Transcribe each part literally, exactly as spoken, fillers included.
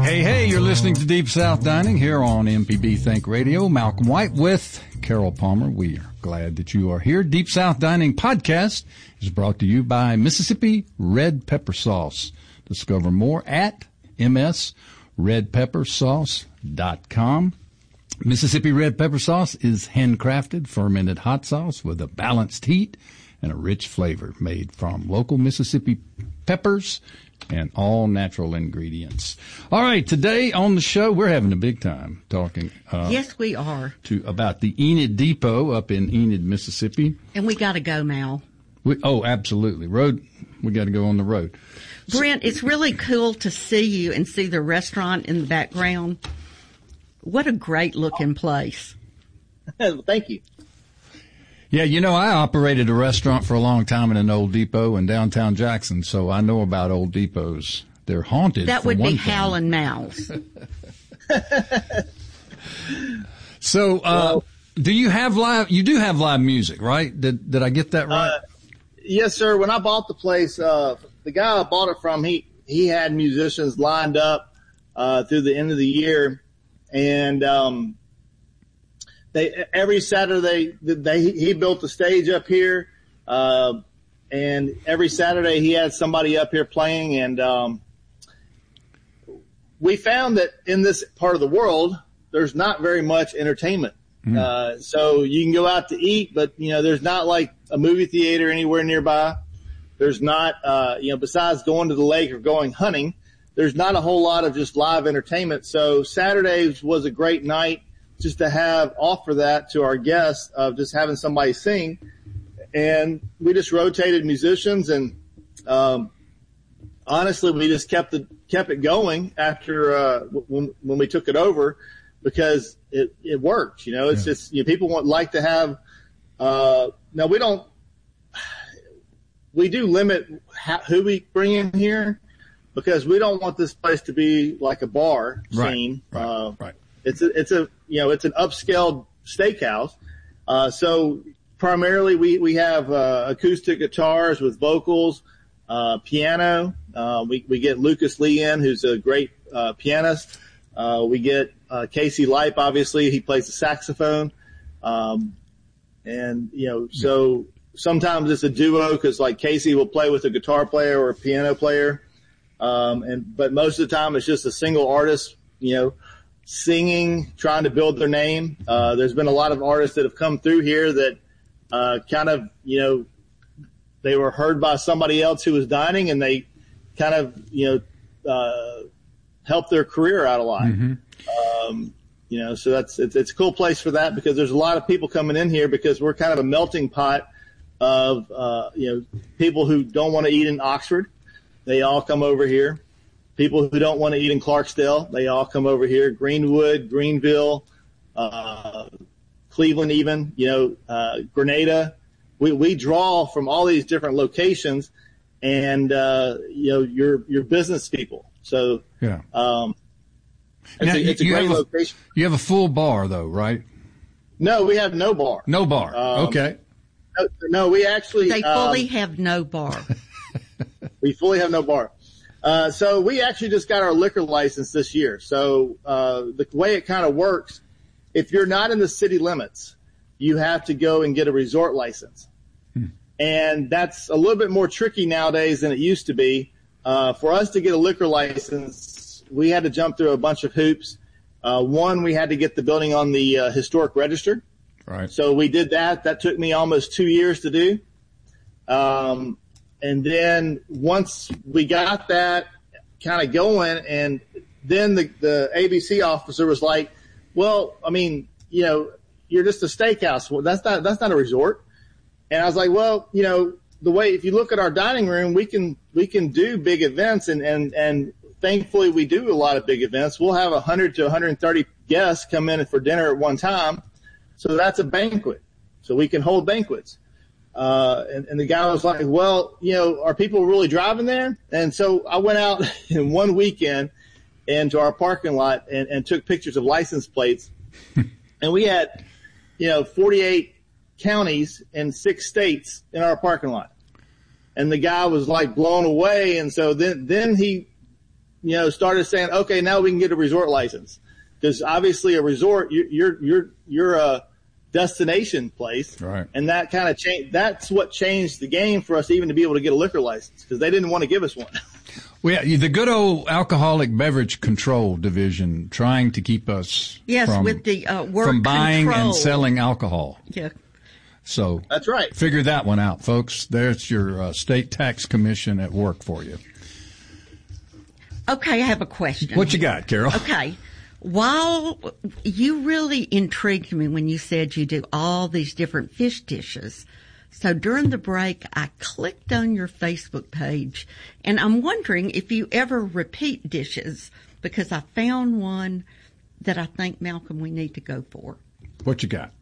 Hey, hey, you're listening to Deep South Dining here on M P B Think Radio. Malcolm White with Carol Palmer. We are glad that you are here. Deep South Dining podcast is brought to you by Mississippi Red Pepper Sauce. Discover more at m s red pepper sauce dot com. Mississippi Red Pepper Sauce is handcrafted, fermented hot sauce with a balanced heat and a rich flavor made from local Mississippi peppers and all natural ingredients. All right, today on the show, we're having a big time talking. Uh, yes, we are. To, about the Enid Depot up in Enid, Mississippi. And we got to go now. We, oh, absolutely. Road, we got to go on the road. Brent, it's really cool to see you and see the restaurant in the background. What a great looking place. Thank you. Yeah, you know, I operated a restaurant for a long time in an old depot in downtown Jackson, so I know about old depots. They're haunted. That would be Howlin' Mouse. So, uh, well, do you have live, you do have live music, right? Did, did I get that right? Uh, yes, sir. When I bought the place, uh, the guy I bought it from, he, he had musicians lined up, uh, through the end of the year. And, um, They every Saturday they he built the stage up here, uh, and every Saturday he had somebody up here playing. And um, we found that in this part of the world, there's not very much entertainment. Mm. Uh, so you can go out to eat, but you know there's not like a movie theater anywhere nearby. There's not, uh, you know, besides going to the lake or going hunting, there's not a whole lot of just live entertainment. So Saturdays was a great night just to have offer that to our guests of just having somebody sing. And we just rotated musicians and, um, honestly, we just kept it, kept it going after, uh, when, when we took it over because it, it worked, you know, it's yeah. just, you know, people want like to have, uh, now we don't, we do limit how, who we bring in here because we don't want this place to be like a bar right, scene. Right, uh, right. It's a, it's a, you know, it's an upscale steakhouse. Uh, so primarily we, we have, uh, acoustic guitars with vocals, uh, piano. Uh, we, we get Lucas Lee in, who's a great, uh, pianist. Uh, we get, uh, Casey Lipe, obviously. He plays the saxophone. Um, and, you know, so sometimes it's a duo because like Casey will play with a guitar player or a piano player. Um, and, but most of the time it's just a single artist, you know, singing, trying to build their name. Uh, there's been a lot of artists that have come through here that, uh, kind of, you know, they were heard by somebody else who was dining and they kind of, you know, uh, helped their career out a lot. Mm-hmm. Um, you know, so that's, it's, it's a cool place for that because there's a lot of people coming in here because we're kind of a melting pot of, uh, you know, people who don't want to eat in Oxford. They all come over here. People who don't want to eat in Clarksdale, they all come over here. Greenwood, Greenville, uh, Cleveland even, you know, uh, Grenada. We, we draw from all these different locations and, uh, you know, your, your business people. So, yeah. um, it's now, a, it's a great a, location. You have a full bar though, right? No, we have no bar. No bar. Um, okay. No, no, we actually, they fully um, have no bar. we fully have no bar. Uh, so we actually just got our liquor license this year. So, uh, the way it kind of works, if you're not in the city limits, you have to go and get a resort license. Hmm. And that's a little bit more tricky nowadays than it used to be. Uh, for us to get a liquor license, we had to jump through a bunch of hoops. Uh, one, we had to get the building on the uh, historic register. Right. So we did that. That took me almost two years to do. Um, And then once we got that kind of going, and then the, the A B C officer was like, well, I mean, you know, you're just a steakhouse. Well, that's not, that's not a resort. And I was like, well, you know, the way, if you look at our dining room, we can, we can do big events and, and, and thankfully we do a lot of big events. We'll have a hundred to one hundred thirty guests come in for dinner at one time. So that's a banquet. So we can hold banquets. Uh, and, and the guy was like, well, you know, are people really driving there? And so I went out in one weekend into our parking lot and, and took pictures of license plates. And we had, you know, forty-eight counties and six states in our parking lot. And the guy was like blown away. And so then, then he you know, started saying, okay, now we can get a resort license. Because obviously a resort, you, you're, you're, you're a destination place. Right. And that kind of changed, that's what changed the game for us even to be able to get a liquor license, because they didn't want to give us one. Well, yeah, the good old Alcoholic Beverage Control Division trying to keep us yes, from, with the, uh, work from buying control. and selling alcohol. Yeah. So that's right. Figure that one out, folks. There's your uh, state tax commission at work for you. Okay, I have a question. What you got, Carol? Okay. While you really intrigued me when you said you do all these different fish dishes. So during the break, I clicked on your Facebook page, and I'm wondering if you ever repeat dishes, because I found one that I think, Malcolm, we need to go for. What you got?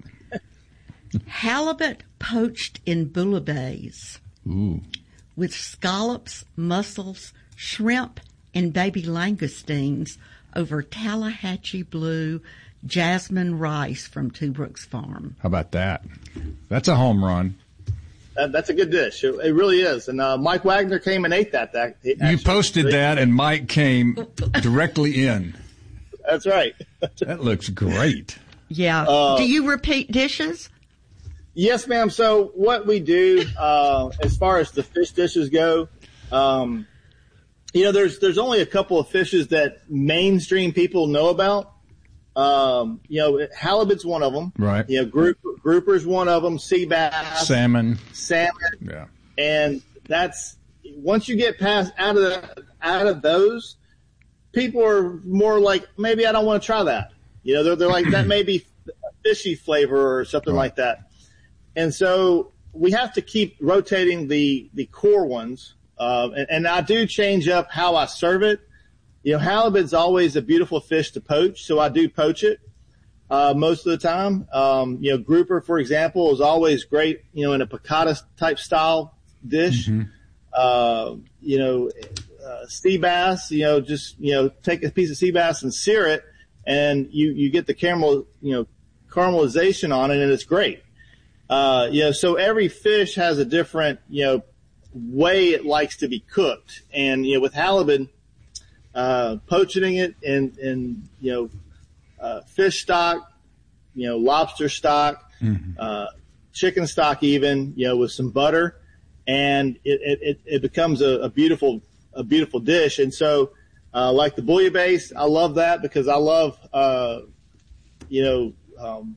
Halibut poached in bouillabaisse. Ooh. With scallops, mussels, shrimp, and baby langoustines over Tallahatchie Blue jasmine rice from Two Brooks Farm. How about that? That's a home run. That, that's a good dish. It, it really is. And uh, Mike Wagner came and ate that. that actually. You posted that, and Mike came directly in. That's right. That looks great. Yeah. Uh, Do you repeat dishes? Yes, ma'am. So what we do, uh, as far as the fish dishes go, um, you know, there's, there's only a couple of fishes that mainstream people know about. Um, you know, halibut's one of them. Right. You know, group, grouper's one of them, sea bass. Salmon. Salmon. Yeah. And that's, once you get past out of the, out of those, people are more like, maybe I don't want to try that. You know, they're, they're like, that may be a fishy flavor or something right. like that. And so we have to keep rotating the, the core ones. Uh, and, and I do change up how I serve it. You know, halibut's always a beautiful fish to poach, so I do poach it, uh, most of the time. Um, you know, grouper, for example, is always great, you know, in a piccata type style dish. Mm-hmm. Uh, you know, uh, sea bass, you know, just, you know, take a piece of sea bass and sear it, and you, you get the caramel, you know, caramelization on it, and it's great. Uh, you know, so every fish has a different, you know, way it likes to be cooked. And, you know, with halibut, uh, poaching it in, in, you know, uh, fish stock, you know, lobster stock, mm-hmm. uh, chicken stock even, you know, with some butter, and it, it, it becomes a, a beautiful, a beautiful dish. And so, uh, like the bouillabaisse, I love that because I love, uh, you know, um,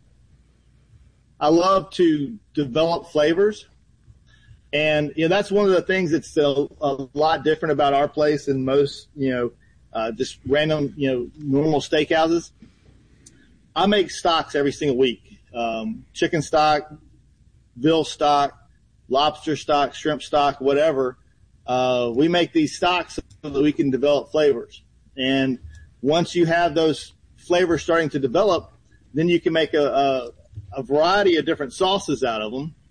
I love to develop flavors. And, you know, that's one of the things that's a, a lot different about our place than most, you know, uh, just random, you know, normal steakhouses. I make stocks every single week. Um, chicken stock, veal stock, lobster stock, shrimp stock, whatever. Uh, we make these stocks so that we can develop flavors. And once you have those flavors starting to develop, then you can make a, a a variety of different sauces out of them.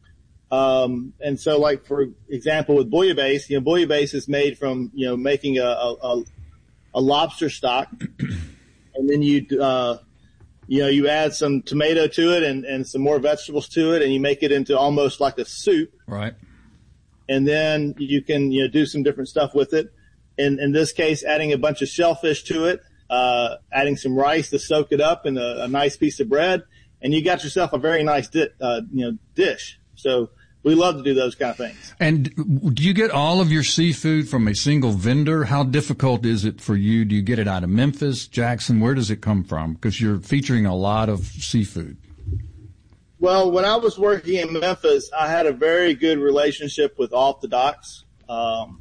Um, and so like, for example, with bouillabaisse, you know, bouillabaisse is made from, you know, making a, a, a lobster stock, and then you, uh, you know, you add some tomato to it and, and some more vegetables to it, and you make it into almost like a soup. Right. And then you can, you know, do some different stuff with it. In, in this case, adding a bunch of shellfish to it, uh, adding some rice to soak it up in a, a nice piece of bread. And you got yourself a very nice, di- uh, you know, dish. So we love to do those kind of things. And do you get all of your seafood from a single vendor? How difficult is it for you? Do you get it out of Memphis, Jackson? Where does it come from? Because you're featuring a lot of seafood. Well, when I was working in Memphis, I had a very good relationship with Off the Docks. Um,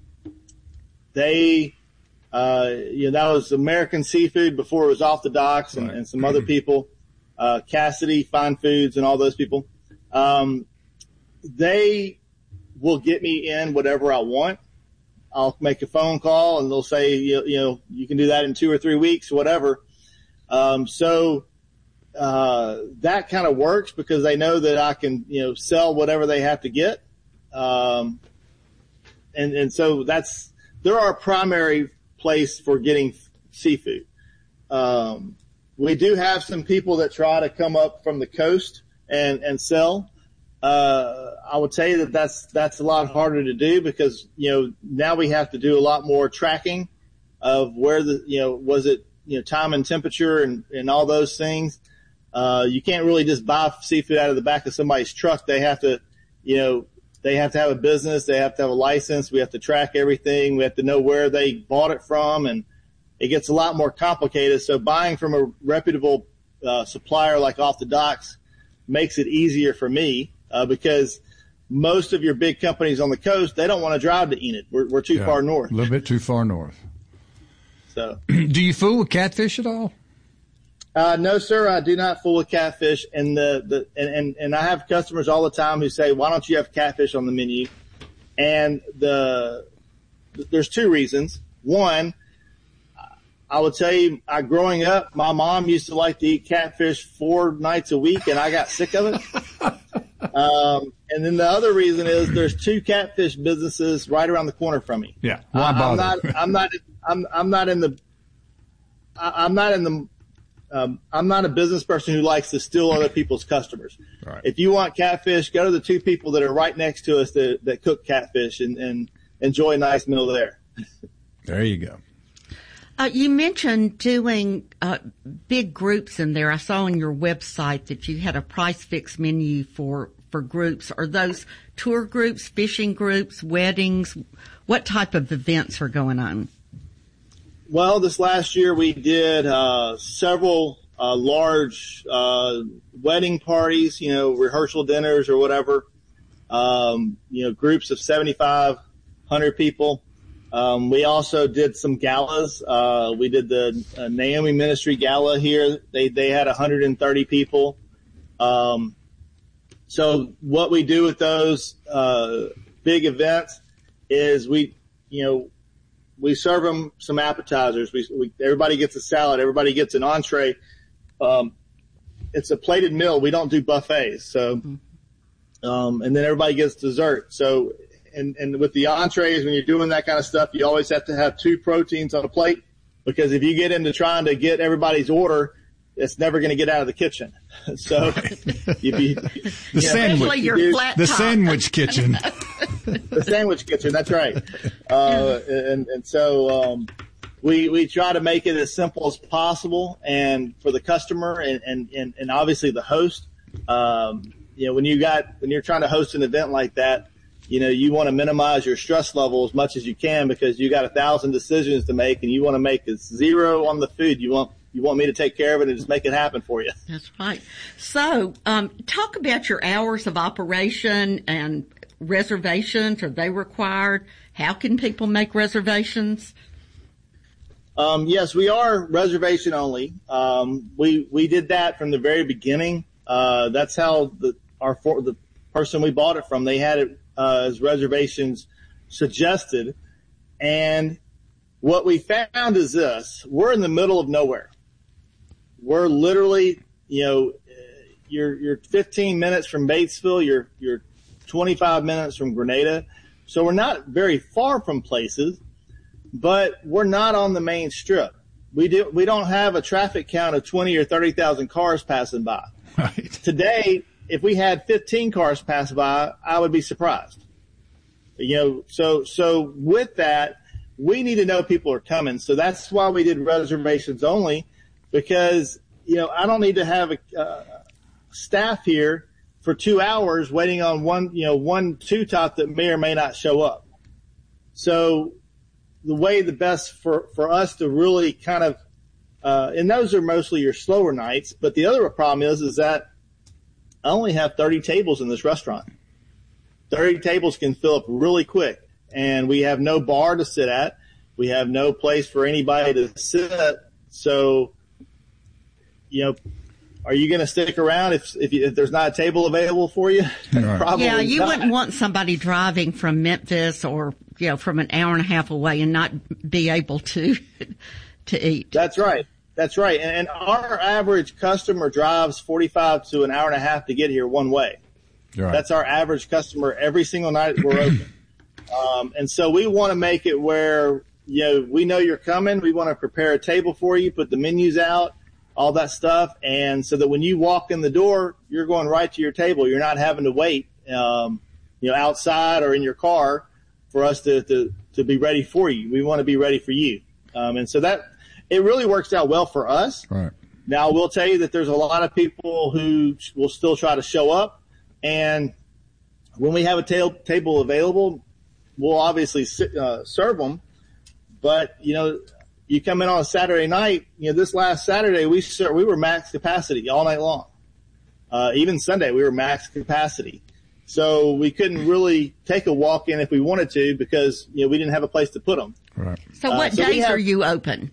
they, uh, you know, that was American Seafood before it was Off the Docks, and, right. and some other people. Uh, Cassidy, Fine Foods, and all those people. Um, they will get me in whatever I want. I'll make a phone call and they'll say, you, you know, you can do that in two or three weeks, whatever. Um, so, uh, that kind of works because they know that I can, you know, sell whatever they have to get. Um, and, and so that's, they're our primary place for getting seafood. Um, We do have some people that try to come up from the coast and, and sell. Uh, I would tell you that that's, that's a lot harder to do because, you know, now we have to do a lot more tracking of where the, you know, was it, you know, time and temperature and, and all those things. Uh, you can't really just buy seafood out of the back of somebody's truck. They have to, you know, they have to have a business. They have to have a license. We have to track everything. We have to know where they bought it from, and it gets a lot more complicated. So buying from a reputable uh, supplier like Off the Docks makes it easier for me uh, because most of your big companies on the coast, they don't want to drive to Enid. We're, we're too yeah, far north. A little bit too far north. So, do you fool with catfish at all? Uh, no, sir, I do not fool with catfish. And the, the, and, and, and I have customers all the time who say, why don't you have catfish on the menu? And the, there's two reasons. One, I will tell you, I, growing up, my mom used to like to eat catfish four nights a week, and I got sick of it. um, and then the other reason is there's two catfish businesses right around the corner from me. Yeah. Why I, I'm bother? not, I'm not, I'm, I'm not in the, I, I'm not in the, Um, I'm not a business person who likes to steal other people's customers. Right. If you want catfish, go to the two people that are right next to us that, that cook catfish and, and enjoy a nice meal there. There you go. Uh, you mentioned doing uh, big groups in there. I saw on your website that you had a price fix menu for, for groups. Are those tour groups, fishing groups, weddings? What type of events are going on? Well, this last year we did uh, several uh, large uh, wedding parties, you know, rehearsal dinners or whatever, um, you know, groups of seventy-five hundred people. Um, we also did some galas. Uh, we did the uh, Naomi Ministry Gala here. They they had one hundred thirty people. Um, so what we do with those uh, big events is we, you know, we serve them some appetizers. We, we everybody gets a salad. Everybody gets an entree. Um, it's a plated meal. We don't do buffets. So, um, and then everybody gets dessert. So, and, and with the entrees, when you're doing that kind of stuff, you always have to have two proteins on a plate, because if you get into trying to get everybody's order, it's never going to get out of the kitchen. So, you be, the you sandwich, know, your do, flat the top. sandwich kitchen. the sandwich kitchen. That's right. Uh, and, and so, um, we, we try to make it as simple as possible, and for the customer and, and, and, and obviously the host. Um, you know, when you got, when you're trying to host an event like that, you know, you want to minimize your stress level as much as you can, because you got a thousand decisions to make, and you want to make a zero on the food. You want, you want me to take care of it and just make it happen for you. That's right. So, um, talk about your hours of operation and reservations. Are they required? How can people make reservations? Um, yes, we are reservation only. Um, we, we did that from the very beginning. Uh, that's how the, our, for, the person we bought it from, they had it, uh, as reservations suggested. And what we found is this: we're in the middle of nowhere. We're literally, you know, you're, you're fifteen minutes from Batesville. You're, you're twenty-five minutes from Grenada. So we're not very far from places, but we're not on the main strip. We do, we don't have a traffic count of twenty or thirty thousand cars passing by. Right. Today, if we had fifteen cars pass by, I would be surprised. You know, so, so with that, we need to know people are coming. So that's why we did reservations only, because, you know, I don't need to have a, uh, staff here for two hours waiting on one, you know, one two top that may or may not show up. So the way the best for, for us to really kind of, uh, and those are mostly your slower nights, but the other problem is, is that I only have thirty tables in this restaurant. thirty tables can fill up really quick, and we have no bar to sit at. We have no place for anybody to sit. So, you know, are you going to stick around if, if, you, if there's not a table available for you? Right. Probably Yeah, you not. wouldn't want somebody driving from Memphis or, you know, from an hour and a half away and not be able to, to eat. That's right. That's right. And, and our average customer drives forty-five to an hour and a half to get here one way. Right. That's our average customer every single night we're open. Um, and so we want to make it where, you know, we know you're coming. We want to prepare a table for you, put the menus out, all that stuff. And so that when you walk in the door, you're going right to your table. You're not having to wait, um, you know, outside or in your car for us to, to, to be ready for you. We want to be ready for you. Um, and so that it really works out well for us. Right. Now, I will tell you that there's a lot of people who will still try to show up. And when we have a ta- table available, we'll obviously sit, uh, serve them. But, you know, you come in on a Saturday night, you know, this last Saturday, we we were max capacity all night long. Uh, even Sunday, we were max capacity. So we couldn't really take a walk-in if we wanted to because, you know, we didn't have a place to put them. Right. So what uh, so days have, are you open?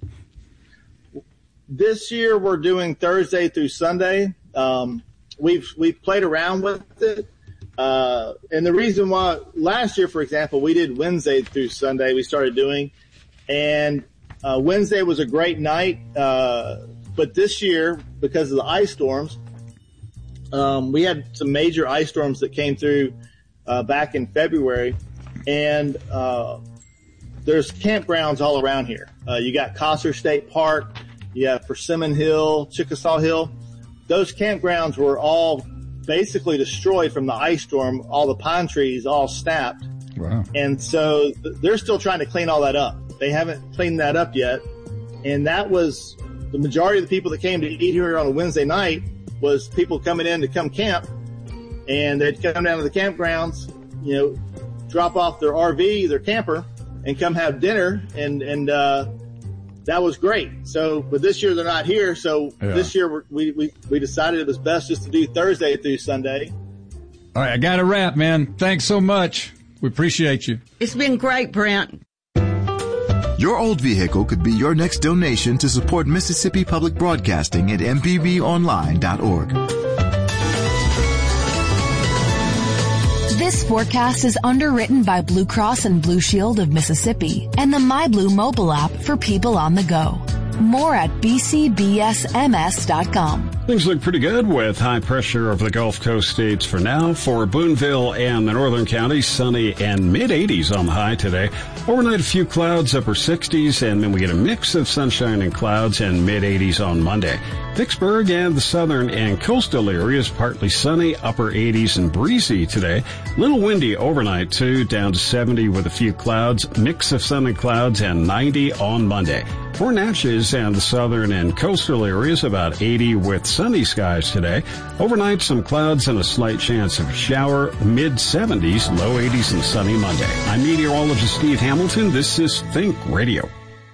This year we're doing Thursday through Sunday. Um, we've, we've played around with it. Uh, and the reason why last year, for example, we did Wednesday through Sunday, we started doing, and, uh, Wednesday was a great night. Uh, but this year, because of the ice storms, um, we had some major ice storms that came through, uh, back in February, and, uh, there's campgrounds all around here. Uh, you got Kosser State Park, you have Persimmon Hill, Chickasaw Hill. Those campgrounds were all basically destroyed from the ice storm. All the pine trees all snapped. Wow. And so th- they're still trying to clean all that up. They haven't cleaned that up yet. And that was the majority of the people that came to eat here on a Wednesday night was people coming in to come camp. And they'd come down to the campgrounds, you know, drop off their R V, their camper, and come have dinner. And, and, uh, that was great. So, but this year they're not here. So yeah. This year we're, we, we, we decided it was best just to do Thursday through Sunday. All right. I got a wrap, man. Thanks so much. We appreciate you. It's been great, Brent. Your old vehicle could be your next donation to support Mississippi Public Broadcasting at m p b online dot org. This forecast is underwritten by Blue Cross and Blue Shield of Mississippi and the MyBlue mobile app for people on the go. More at b c b s m s dot com. Things look pretty good with high pressure over the Gulf Coast states for now. For Boonville and the northern counties, sunny and mid eighties on the high today. Overnight, a few clouds, upper sixties, and then we get a mix of sunshine and clouds and mid eighties on Monday. Vicksburg and the southern and coastal areas, partly sunny, upper eighties and breezy today. Little windy overnight, too, down to seventy with a few clouds, mix of sun and clouds, and ninety on Monday. For Natchez and the southern and coastal areas, about eighty with sunny skies today. Overnight, some clouds and a slight chance of a shower, mid seventies, low eighties and sunny Monday. I'm meteorologist Steve Hamilton. This is Think Radio.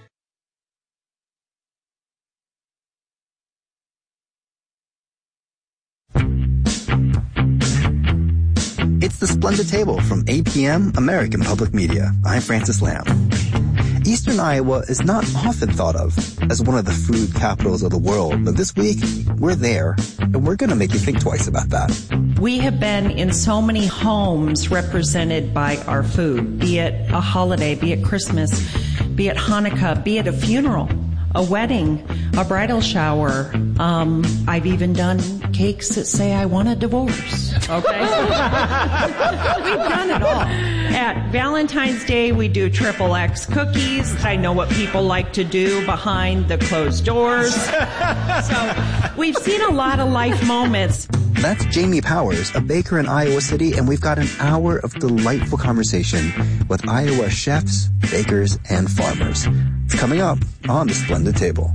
It's the Splendid Table from A P M American Public Media. I'm Francis Lamb. Eastern Iowa is not often thought of as one of the food capitals of the world, but this week, we're there, and we're going to make you think twice about that. We have been in so many homes represented by our food, be it a holiday, be it Christmas, be it Hanukkah, be it a funeral, a wedding, a bridal shower. Um, I've even done cakes that say I want a divorce. Okay? We've done it all. At Valentine's Day, we do triple X cookies. I know what people like to do behind the closed doors. So we've seen a lot of life moments. That's Jamie Powers, a baker in Iowa City, and we've got an hour of delightful conversation with Iowa chefs, bakers, and farmers. It's coming up on the Splendid Table.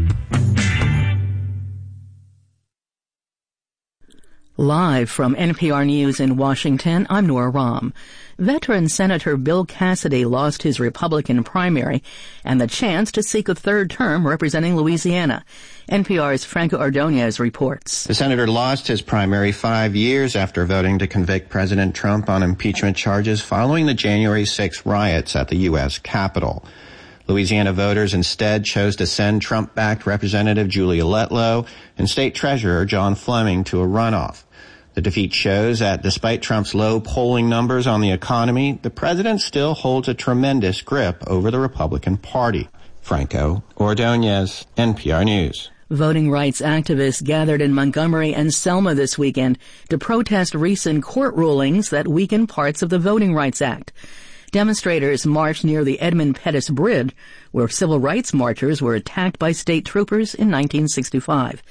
Live from N P R News in Washington, I'm Nora Rahm. Veteran Senator Bill Cassidy lost his Republican primary and the chance to seek a third term representing Louisiana. N P R's Franco Ordonez reports. The senator lost his primary five years after voting to convict President Trump on impeachment charges following the January sixth riots at the U S Capitol. Louisiana voters instead chose to send Trump-backed Representative Julia Letlow and State Treasurer John Fleming to a runoff. The defeat shows that despite Trump's low polling numbers on the economy, the president still holds a tremendous grip over the Republican Party. Franco Ordonez, N P R News. Voting rights activists gathered in Montgomery and Selma this weekend to protest recent court rulings that weaken parts of the Voting Rights Act. Demonstrators marched near the Edmund Pettus Bridge, where civil rights marchers were attacked by state troopers in nineteen sixty-five.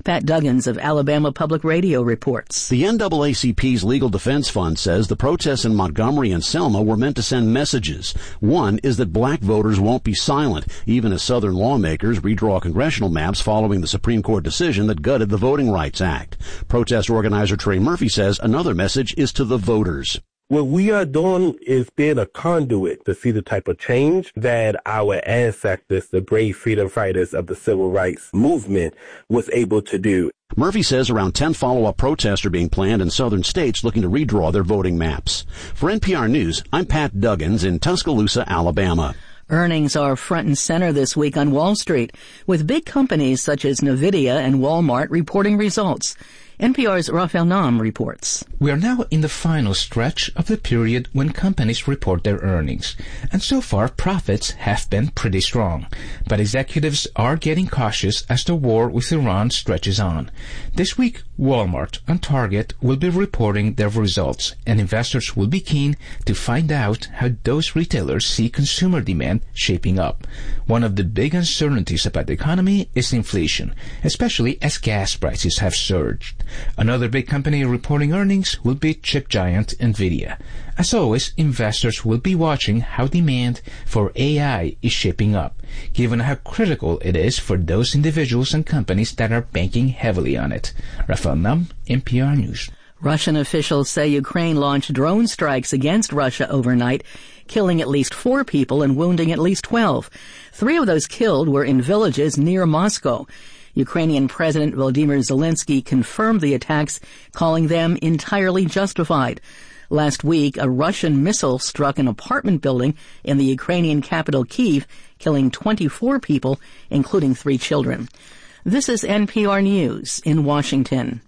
Pat Duggins of Alabama Public Radio reports. The N double A C P's Legal Defense Fund says the protests in Montgomery and Selma were meant to send messages. One is that black voters won't be silent, even as Southern lawmakers redraw congressional maps following the Supreme Court decision that gutted the Voting Rights Act. Protest organizer Trey Murphy says another message is to the voters. What we are doing is being a conduit to see the type of change that our ancestors, the brave freedom fighters of the civil rights movement, was able to do. Murphy says around ten follow-up protests are being planned in southern states looking to redraw their voting maps. For N P R News, I'm Pat Duggins in Tuscaloosa, Alabama. Earnings are front and center this week on Wall Street, with big companies such as Nvidia and Walmart reporting results. N P R's Rafael Nam reports. We are now in the final stretch of the period when companies report their earnings, and so far profits have been pretty strong. But executives are getting cautious as the war with Iran stretches on. This week, Walmart and Target will be reporting their results, and investors will be keen to find out how those retailers see consumer demand shaping up. One of the big uncertainties about the economy is inflation, especially as gas prices have surged. Another big company reporting earnings will be chip giant Nvidia. As always, investors will be watching how demand for A I is shaping up, given how critical it is for those individuals and companies that are banking heavily on it. Rafael Nam, N P R News. Russian officials say Ukraine launched drone strikes against Russia overnight, killing at least four people and wounding at least twelve. Three of those killed were in villages near Moscow. Ukrainian President Volodymyr Zelensky confirmed the attacks, calling them entirely justified. Last week, a Russian missile struck an apartment building in the Ukrainian capital Kyiv, killing twenty-four people, including three children. This is N P R News in Washington.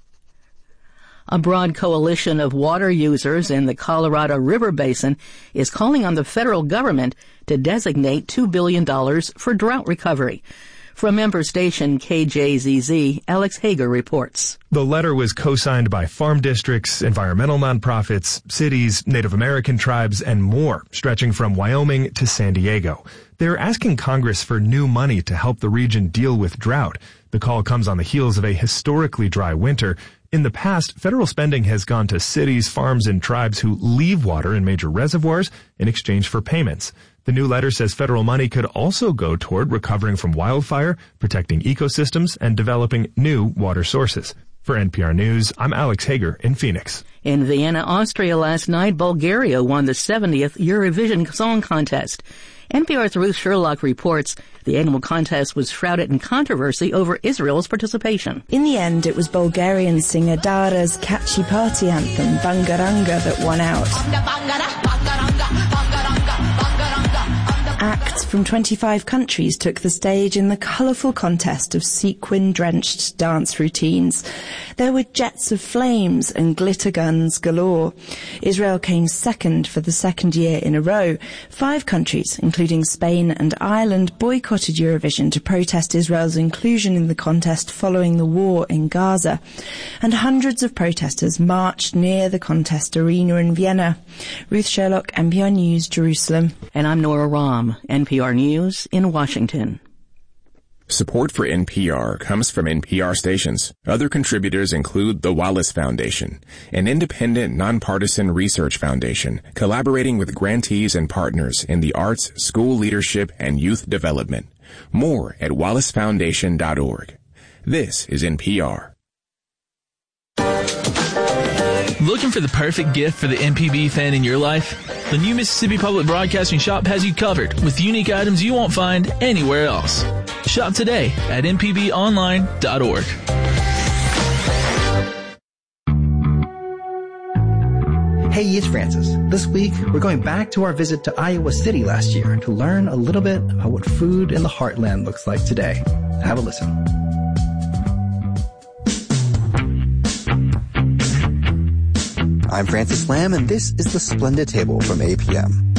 A broad coalition of water users in the Colorado River Basin is calling on the federal government to designate two billion dollars for drought recovery. From member station K J Z Z, Alex Hager reports. The letter was co-signed by farm districts, environmental nonprofits, cities, Native American tribes, and more, stretching from Wyoming to San Diego. They're asking Congress for new money to help the region deal with drought. The call comes on the heels of a historically dry winter. In the past, federal spending has gone to cities, farms, and tribes who leave water in major reservoirs in exchange for payments. The new letter says federal money could also go toward recovering from wildfire, protecting ecosystems, and developing new water sources. For N P R News, I'm Alex Hager in Phoenix. In Vienna, Austria last night, Bulgaria won the seventieth Eurovision Song Contest. N P R's Ruth Sherlock reports the annual contest was shrouded in controversy over Israel's participation. In the end, it was Bulgarian singer Dara's catchy party anthem, Bangaranga, that won out. Acts from twenty-five countries took the stage in the colourful contest of sequin-drenched dance routines. There were jets of flames and glitter guns galore. Israel came second for the second year in a row. Five countries, including Spain and Ireland, boycotted Eurovision to protest Israel's inclusion in the contest following the war in Gaza. And hundreds of protesters marched near the contest arena in Vienna. Ruth Sherlock, N P R News, Jerusalem. And I'm Nora Rahm, N P R News in Washington. Support for N P R comes from N P R stations. Other contributors include the Wallace Foundation, an independent, nonpartisan research foundation collaborating with grantees and partners in the arts, school leadership, and youth development. More at wallace foundation dot org. This is N P R. Looking for the perfect gift for the M P B fan in your life? The new Mississippi Public Broadcasting Shop has you covered with unique items you won't find anywhere else. Shop today at m p b online dot org. Hey, it's Francis. This week, we're going back to our visit to Iowa City last year to learn a little bit about what food in the heartland looks like today. Have a listen. I'm Francis Lamb, and this is The Splendid Table from A P M.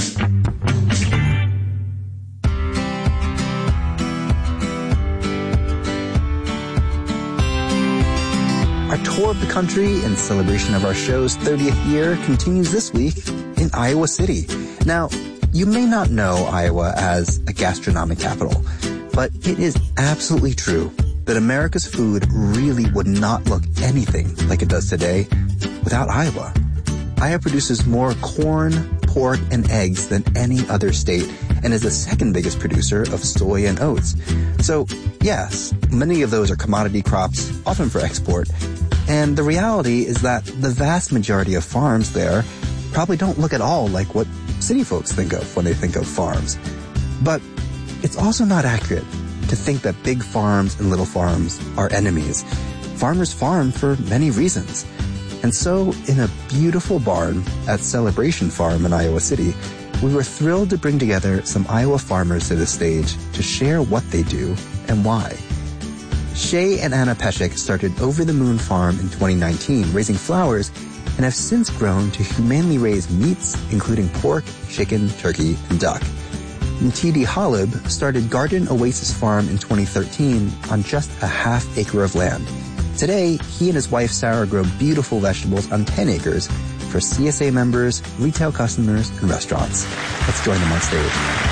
Our tour of the country in celebration of our show's thirtieth year continues this week in Iowa City. Now, you may not know Iowa as a gastronomic capital, but it is absolutely true. that America's food really would not look anything like it does today without Iowa. Iowa produces more corn, pork, and eggs than any other state and is the second biggest producer of soy and oats. So, yes, many of those are commodity crops, often for export. And the reality is that the vast majority of farms there probably don't look at all like what city folks think of when they think of farms. But it's also not accurate to think that big farms and little farms are enemies. Farmers farm for many reasons. And so, in a beautiful barn at Celebration Farm in Iowa City, we were thrilled to bring together some Iowa farmers to the stage to share what they do and why. Shay and Anna Peshek started Over the Moon Farm in twenty nineteen, raising flowers, and have since grown to humanely raise meats, including pork, chicken, turkey, and duck. And T D Holub started Garden Oasis Farm in twenty thirteen on just a half acre of land. Today, he and his wife Sarah grow beautiful vegetables on ten acres for C S A members, retail customers, and restaurants. Let's join them on stage.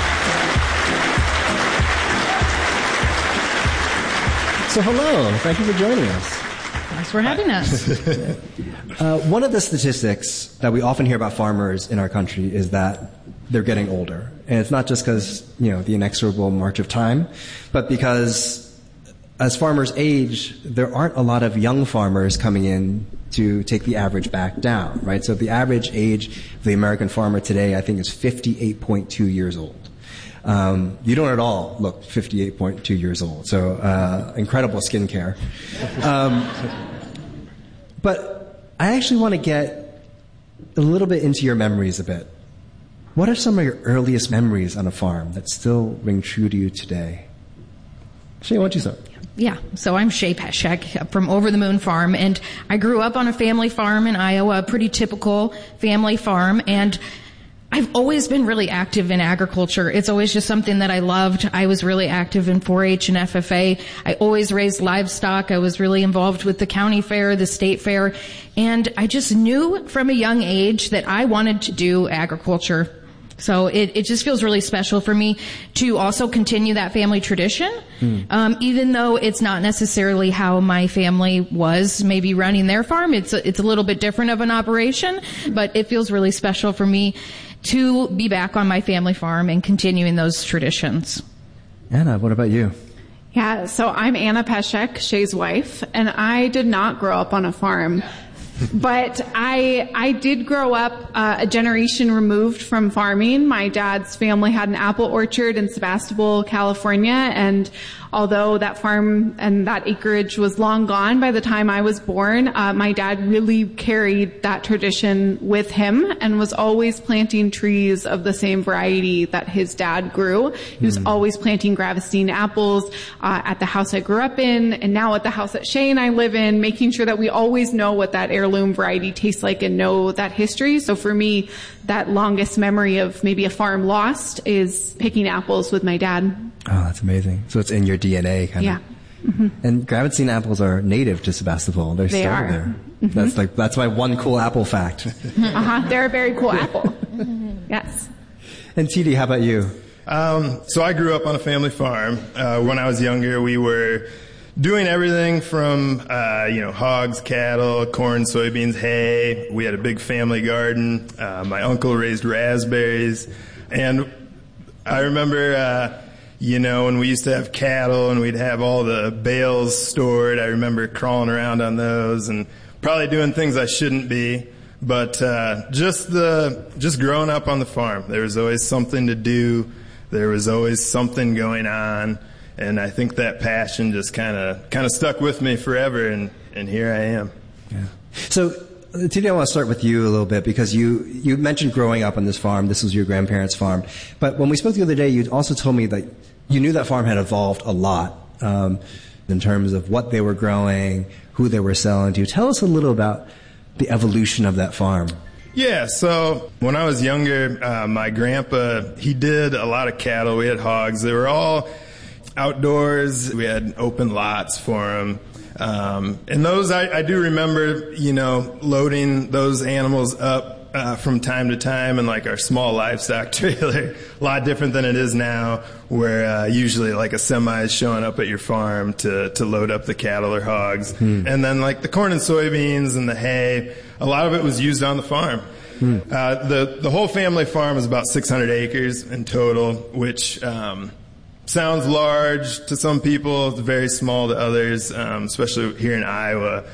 So hello, thank you for joining us. Thanks for having us. uh, one of the statistics that we often hear about farmers in our country is that they're getting older. And it's not just because, you know, the inexorable march of time, but because as farmers age, there aren't a lot of young farmers coming in to take the average back down, right? So the average age of the American farmer today, I think, is fifty-eight point two years old. Um, you don't at all look fifty-eight point two years old. So uh, incredible skincare. Um, but I actually want to get a little bit into your memories a bit. What are some of your earliest memories on a farm that still ring true to you today? Shay, why don't you start? Yeah, so I'm Shay Peshek from Over the Moon Farm, and I grew up on a family farm in Iowa, a pretty typical family farm, and I've always been really active in agriculture. It's always just something that I loved. I was really active in four H and F F A. I always raised livestock. I was really involved with the county fair, the state fair, and I just knew from a young age that I wanted to do agriculture. So it, it just feels really special for me to also continue that family tradition, mm. um, even though it's not necessarily how my family was maybe running their farm. It's a, it's a little bit different of an operation, but it feels really special for me to be back on my family farm and continuing those traditions. Anna, what about you? Yeah, so I'm Anna Peshek, Shay's wife, and I did not grow up on a farm. But I I did grow up uh, a generation removed from farming. My dad's family had an apple orchard in Sebastopol, California, and although that farm and that acreage was long gone by the time I was born, uh, my dad really carried that tradition with him and was always planting trees of the same variety that his dad grew. He was mm. always planting Gravestine apples uh, at the house I grew up in, and now at the house that Shay and I live in, making sure that we always know what that heirloom variety tastes like and know that history. So for me, that longest memory of maybe a farm lost is picking apples with my dad. Oh, that's amazing. So it's in your D N A, kind yeah. of. Mm-hmm. And Gravestine apples are native to Sebastopol. They're they still are. there. Mm-hmm. That's like that's my one cool apple fact. uh-huh. They're a very cool apple. Yes. And T D, how about you? Um, so I grew up on a family farm. Uh, when I was younger, we were doing everything from, uh, you know, hogs, cattle, corn, soybeans, hay. We had a big family garden. Uh, my uncle raised raspberries. And I remember, uh, you know, when we used to have cattle and we'd have all the bales stored, I remember crawling around on those and probably doing things I shouldn't be. But, uh, just the, just growing up on the farm, there was always something to do. There was always something going on. And I think that passion just kind of kind of stuck with me forever, and, and here I am. Yeah. So, T D, I want to start with you a little bit because you, you mentioned growing up on this farm. This was your grandparents' farm. But when we spoke the other day, you also told me that you knew that farm had evolved a lot um, in terms of what they were growing, who they were selling to. Tell us a little about the evolution of that farm. Yeah, so when I was younger, uh, my grandpa, he did a lot of cattle. We had hogs. They were all outdoors. We had open lots for them. Um, and those, I, I do remember, you know, loading those animals up uh, from time to time in like our small livestock trailer. A lot different than it is now, where uh, usually like a semi is showing up at your farm to, to load up the cattle or hogs. Hmm. And then like the corn and soybeans and the hay, a lot of it was used on the farm. Hmm. Uh, the, the whole family farm is about six hundred acres in total, which um, sounds large to some people. It's very small to others, um, especially here in Iowa.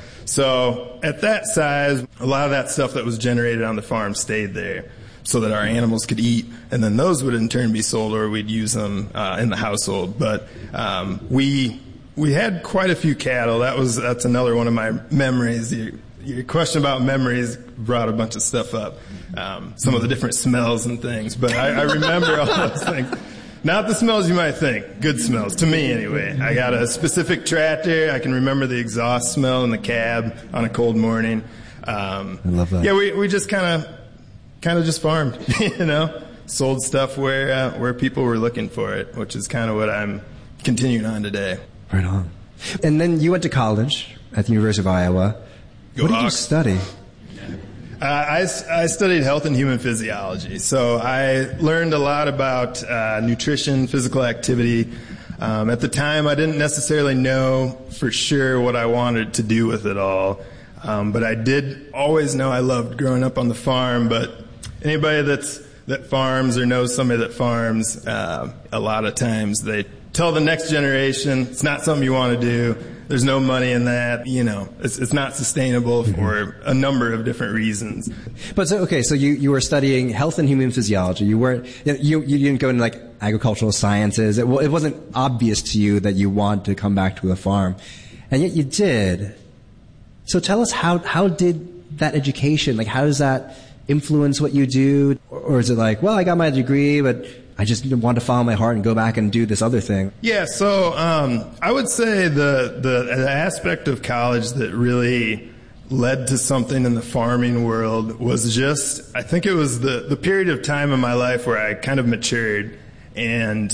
So at that size, a lot of that stuff that was generated on the farm stayed there so that our animals could eat, and then those would in turn be sold, or we'd use them uh, in the household. But um, we we had quite a few cattle. That was that's another one of my memories. Your, your question about memories brought a bunch of stuff up, um, some of the different smells and things. But I, I remember all those things. Not the smells you might think. Good smells, to me anyway. I got a specific tractor. I can remember the exhaust smell in the cab on a cold morning. Um, I love that. Yeah, we we just kind of kind of just farmed, you know, sold stuff where uh, where people were looking for it, which is kind of what I'm continuing on today. Right on. And then you went to college at the University of Iowa. Go what did Hawks. you study? Uh, I, I studied health and human physiology, so I learned a lot about uh, nutrition, physical activity. Um, at the time, I didn't necessarily know for sure what I wanted to do with it all, um, but I did always know I loved growing up on the farm. But anybody that's that farms or knows somebody that farms, uh, a lot of times they tell the next generation it's not something you want to do. There's no money in that, you know, it's, it's not sustainable for a number of different reasons. But so, okay, so you, you were studying health and human physiology. You weren't, you, you didn't go into like agricultural sciences. It, it wasn't obvious to you that you wanted to come back to a farm. And yet you did. So tell us how, how did that education, like how does that influence what you do? Or, or is it like, well, I got my degree, but I just want to follow my heart and go back and do this other thing? Yeah, so um, I would say the, the the aspect of college that really led to something in the farming world was just, I think it was the, the period of time in my life where I kind of matured and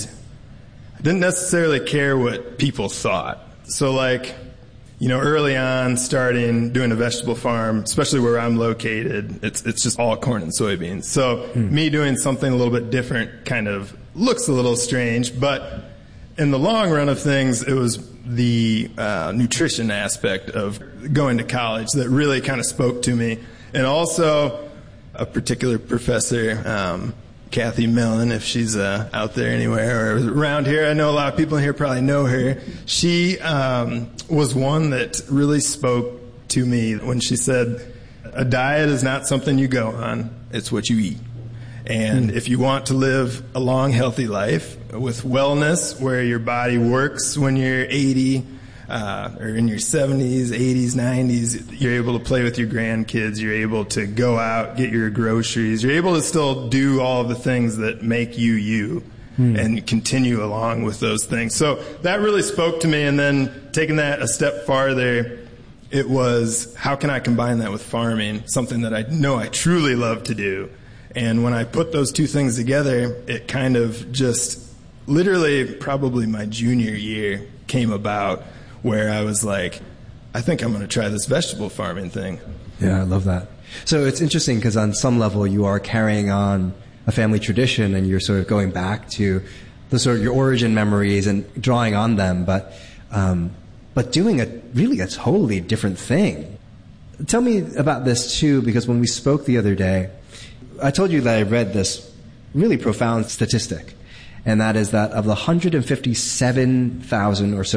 I didn't necessarily care what people thought. So like, you know, early on, starting doing a vegetable farm, especially where I'm located, it's it's just all corn and soybeans. So hmm. me doing something a little bit different kind of looks a little strange, but in the long run of things, it was the uh, nutrition aspect of going to college that really kind of spoke to me. And also a particular professor, um, Kathy Mellon, if she's uh, out there anywhere or around here. I know a lot of people in here probably know her. She um, was one that really spoke to me when she said, a diet is not something you go on, it's what you eat. And if you want to live a long, healthy life with wellness, where your body works when you're eighty, uh, or in your seventies, eighties, nineties, you're able to play with your grandkids, you're able to go out, get your groceries, you're able to still do all of the things that make you you, hmm. and continue along with those things. So that really spoke to me, and then taking that a step farther, it was, how can I combine that with farming, something that I know I truly love to do. And when I put those two things together, it kind of just, literally probably my junior year came about, where I was like, I think I'm going to try this vegetable farming thing. Yeah, I love that. So it's interesting because on some level you are carrying on a family tradition and you're sort of going back to the sort of your origin memories and drawing on them, but um, but doing a really a totally different thing. Tell me about this too, because when we spoke the other day, I told you that I read this really profound statistic, and that is that of the one hundred fifty-seven thousand or so